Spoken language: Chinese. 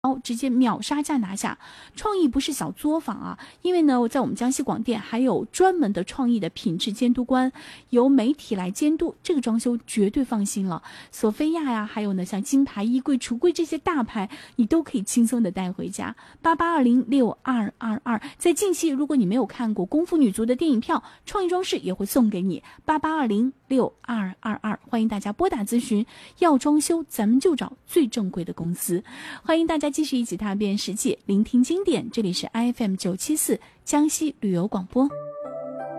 直接秒杀价拿下。创意不是小作坊啊，因为呢，在我们江西广电还有专门的创意的品质监督官，由媒体来监督，这个装修绝对放心了。索菲亚呀，还有呢像金牌、衣柜、橱柜这些大牌，你都可以轻松的带回家。88206222，在近期如果你没有看过功夫女足的电影票，创意装饰也会送给你。88206222，欢迎大家拨打咨询。要装修，咱们就找最正规的公司。欢迎大家继续一起踏遍世界，聆听经典。这里是 IFM 974江西旅游广播。